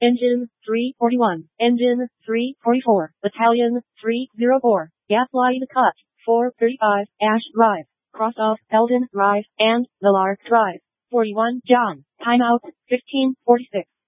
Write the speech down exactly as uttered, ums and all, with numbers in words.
Engine three forty-one, Engine three forty-four, Battalion three oh four, Gasline Cut, four thirty-five, Ash Drive, cross off Eldon Drive, and the Lark Drive. forty-one, John, timeout, fifteen forty-six.